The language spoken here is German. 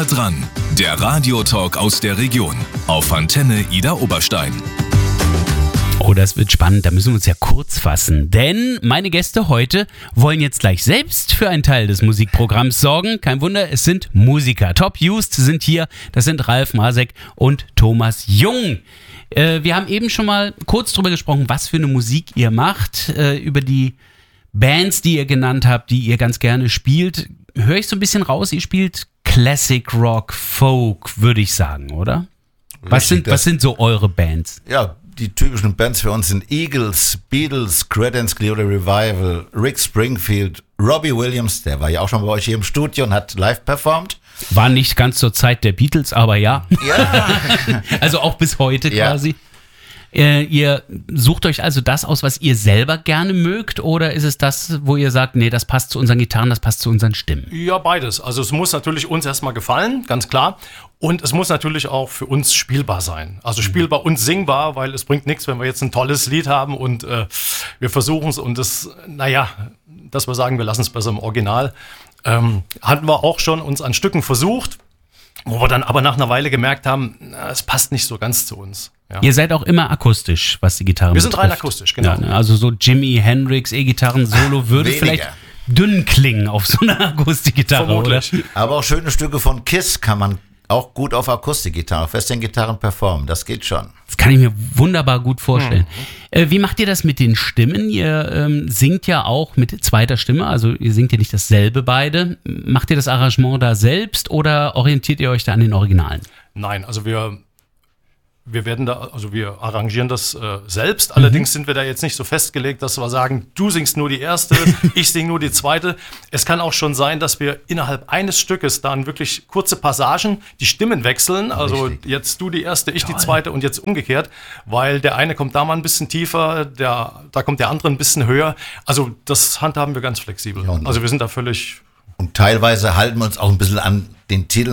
Nah dran, der Radiotalk aus der Region auf Antenne Ida Oberstein. Oh, das wird spannend, da müssen wir uns ja kurz fassen, denn meine Gäste heute wollen jetzt gleich selbst für einen Teil des Musikprogramms sorgen. Kein Wunder, es sind Musiker. Top Used sind hier, das sind Ralf Masek und Thomas Jung. Wir haben eben schon mal kurz drüber gesprochen, was für eine Musik ihr macht, über die Bands, die ihr genannt habt, die ihr ganz gerne spielt. Höre ich so ein bisschen raus, ihr spielt Classic Rock, Folk, würde ich sagen, oder? Was sind so eure Bands? Ja, die typischen Bands für uns sind Eagles, Beatles, Creedence Clearwater Revival, Rick Springfield, Robbie Williams, der war ja auch schon bei euch hier im Studio und hat live performt. War nicht ganz zur Zeit der Beatles, aber ja. Ja. Also auch bis heute Ja. quasi. Ihr sucht euch also das aus, was ihr selber gerne mögt, oder ist es das, wo ihr sagt, nee, das passt zu unseren Gitarren, das passt zu unseren Stimmen? Ja, beides. Also es muss natürlich uns erstmal gefallen, ganz klar. Und es muss natürlich auch für uns spielbar sein. Also spielbar und singbar, weil es bringt nichts, wenn wir jetzt ein tolles Lied haben und wir versuchen es und das, dass wir sagen, wir lassen es besser im Original. Hatten wir auch schon uns an Stücken versucht, wo wir dann aber nach einer Weile gemerkt haben, es passt nicht so ganz zu uns. Ja. Ihr seid auch immer akustisch, was die Gitarren Wir sind rein betrifft. akustisch, genau. Ja, ne? Also so Jimi Hendrix E-Gitarren-Solo würde Weniger. vielleicht dünn klingen auf so einer Akustikgitarre, Vermutlich. oder? Aber auch schöne Stücke von Kiss kann man auch gut auf Akustikgitarre, auf Western-Gitarren performen. Das geht schon. Das kann ich mir wunderbar gut vorstellen. Wie macht ihr das mit den Stimmen? Ihr singt ja auch mit zweiter Stimme, also ihr singt ja nicht dasselbe beide. Macht ihr das Arrangement da selbst oder orientiert ihr euch da an den Originalen? Nein, also wir arrangieren das selbst. Allerdings sind wir da jetzt nicht so festgelegt, dass wir sagen, du singst nur die erste, ich sing nur die zweite. Es kann auch schon sein, dass wir innerhalb eines Stückes dann wirklich kurze Passagen die Stimmen wechseln. Also Richtig. Jetzt du die erste, ich die zweite und jetzt umgekehrt, weil der eine kommt da mal ein bisschen tiefer, da kommt der andere ein bisschen höher. Also das handhaben wir ganz flexibel. Ja, und Also wir sind da völlig... Und teilweise halten wir uns auch ein bisschen an den Titeln